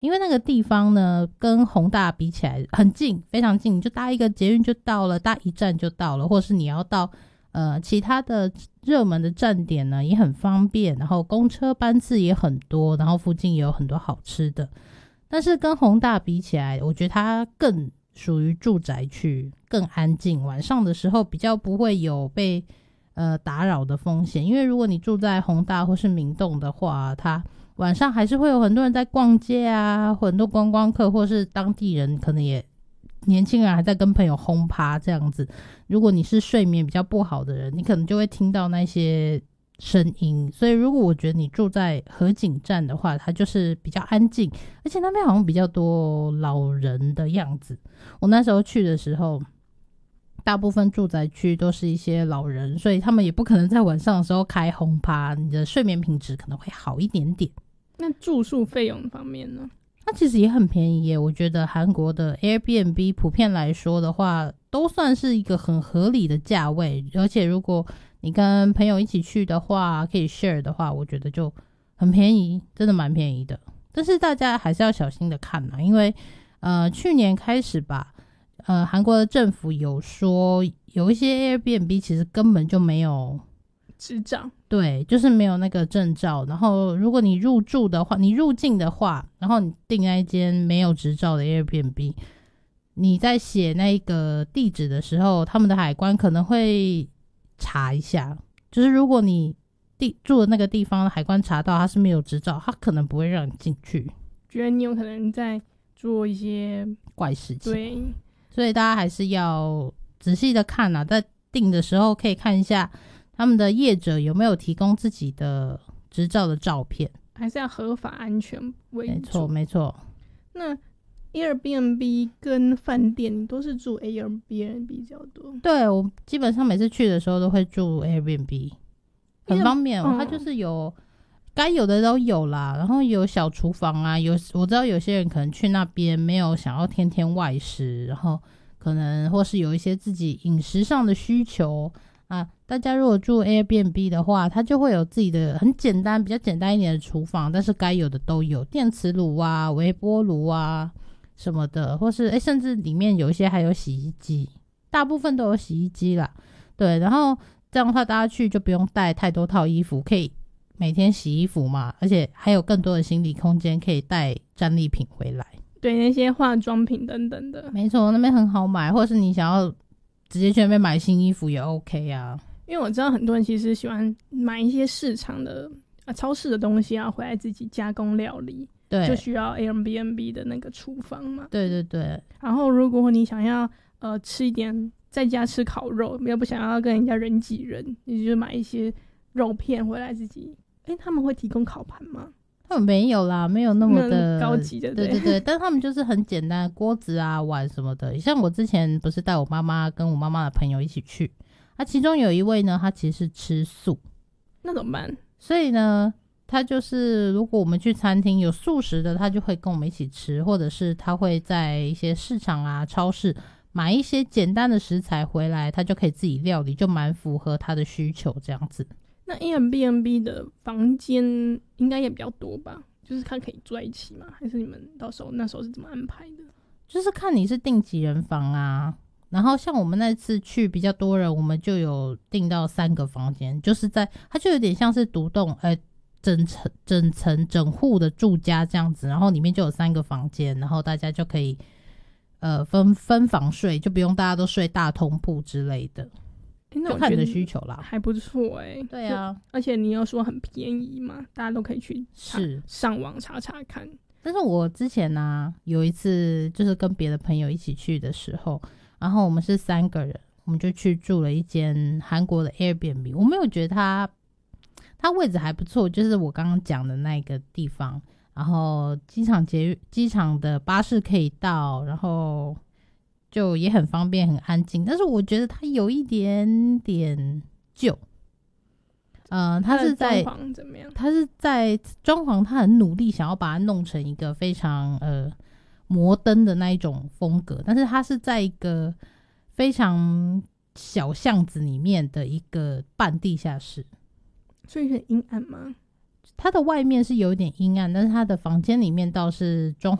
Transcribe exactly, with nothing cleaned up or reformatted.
因为那个地方呢跟弘大比起来很近，非常近，你就搭一个捷运就到了，搭一站就到了，或是你要到呃其他的热门的站点呢也很方便，然后公车班次也很多，然后附近也有很多好吃的。但是跟弘大比起来，我觉得它更属于住宅区，更安静，晚上的时候比较不会有被呃打扰的风险。因为如果你住在弘大或是明洞的话，它晚上还是会有很多人在逛街啊，很多观光客或是当地人，可能也年轻人还在跟朋友轰趴这样子。如果你是睡眠比较不好的人，你可能就会听到那些声音。所以如果我觉得你住在河景站的话，它就是比较安静，而且那边好像比较多老人的样子。我那时候去的时候，大部分住宅区都是一些老人，所以他们也不可能在晚上的时候开轰趴，你的睡眠品质可能会好一点点。 那住宿费用方面呢？ 它其实也很便宜耶，我觉得韩国的 Airbnb 普遍来说的话都算是一个很合理的价位，而且如果你跟朋友一起去的话，可以 share 的话，我觉得就很便宜，真的蛮便宜的。但是大家还是要小心的看啦，因为呃去年开始吧，呃韩国的政府有说有一些 Airbnb 其实根本就没有执照， 对，就是没有那个证照。然后如果你入住的话，你入境的话，然后你订那一间没有执照的 Airbnb， 你在写那个地址的时候，他们的海关可能会查一下，就是如果你地住的那个地方海关查到他是没有执照，他可能不会让你进去， 觉得你有可能在做一些怪事情。 对， 所以大家还是要仔细的看啊，在订的时候可以看一下他们的业者有没有提供自己的执照的照片， 还是要合法安全为主。 没错没错。 那 Airbnb 跟饭店你都是住 Airbnb 比较多？ 对，我基本上每次去的时候都会住 Airbnb， 很方便、哦、它就是有该有的都有啦，然后有小厨房啊，有我知道有些人可能去那边没有想要天天外食，然后可能或是有一些自己饮食上的需求啊，大家如果住 Airbnb 的话，它就会有自己的很简单比较简单一点的厨房，但是该有的都有，电磁炉啊微波炉啊什么的，或是诶甚至里面有一些还有洗衣机，大部分都有洗衣机啦。对，然后这样的话大家去就不用带太多套衣服，可以每天洗衣服嘛，而且还有更多的行李空间可以带战利品回来。 对，那些化妆品等等的， 没错，那边很好买，或是你想要直接去那边买新衣服也 OK 啊。 因为我知道很多人其实喜欢买一些市场的、啊、超市的东西啊，回来自己加工料理， 对， 就需要 Airbnb 的那个厨房嘛。 对对对。 然后如果你想要呃吃一点，在家吃烤肉，又不想要跟人家人挤人，你就买一些肉片回来自己。哎，他们会提供烤盘吗？ 他们没有啦，没有那么的高级的， 对对对，但他们就是很简单的锅子啊、碗什么的。像我之前不是带我妈妈跟我妈妈的朋友一起去，啊，其中有一位呢，他其实是吃素， 那怎么办？ 所以呢，他就是如果我们去餐厅有素食的，他就会跟我们一起吃，或者是他会在一些市场啊、超市买一些简单的食材回来，他就可以自己料理，就蛮符合他的需求这样子。 那 Airbnb 的房间应该也比较多吧？就是看可以住在一起吗？还是你们到时候那时候是怎么安排的？ 就是看你是订几人房啊。然后像我们那次去比较多人，我们就有订到三个房间，就是在它就有点像是独栋呃整层整层整户的住家这样子，然后里面就有三个房间，然后大家就可以呃分分房睡，就不用大家都睡大通铺之类的。就看你的需求啦， 还不错哎、欸。 对啊， 而且你又说很便宜嘛，大家都可以去是上网查查看。 但是我之前呢、啊、有一次就是跟别的朋友一起去的时候，然后我们是三个人，我们就去住了一间韩国的 Airbnb。我没有觉得它它位置还不错，就是我刚刚讲的那个地方，然后机场捷机场的巴士可以到，然后就也很方便很安静，但是我觉得它有一点点旧。嗯、呃，它是在装潢怎么样？ 它是在装潢，它很努力想要把它弄成一个非常呃摩登的那一种风格，但是它是在一个非常小巷子里面的一个半地下室， 所以很阴暗吗？ 它的外面是有点阴暗，但是它的房间里面倒是装